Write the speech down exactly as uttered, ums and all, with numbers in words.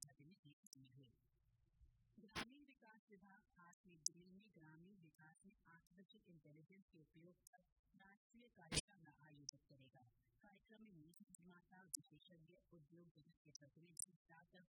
देने की उम्मीद है। ग्रामीण विकास विभाग आज नई दिल्ली में ग्रामीण विकास में आर्टिफिशियल इंटेलिजेंस के उपयोग पर राष्ट्रीय कार्यशाला आयोजित करेगा। कार्यक्रम में नीति निर्माता, विशेषज्ञ, उद्योग जगत के प्रतिनिधि, स्टार्टअप,